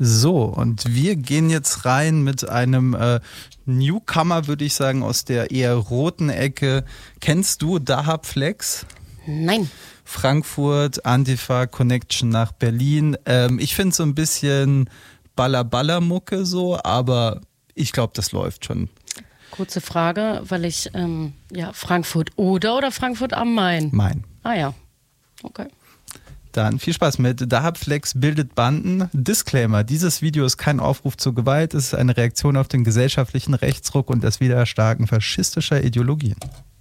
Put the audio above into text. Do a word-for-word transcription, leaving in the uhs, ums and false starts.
So, und wir gehen jetzt rein mit einem äh, Newcomer, würde ich sagen, aus der eher roten Ecke. Kennst du Dahab Flex? Nein. Frankfurt, Antifa Connection nach Berlin. Ähm, ich finde so ein bisschen Baller-Baller-Mucke so, aber ich glaube, das läuft schon. Kurze Frage, weil ich, ähm, ja, Frankfurt oder oder Frankfurt am Main? Main. Ah ja, okay. Dann viel Spaß mit Dahab Flex bildet Banden. Disclaimer, dieses Video ist kein Aufruf zur Gewalt, es ist eine Reaktion auf den gesellschaftlichen Rechtsruck und das Widerstarken faschistischer Ideologien.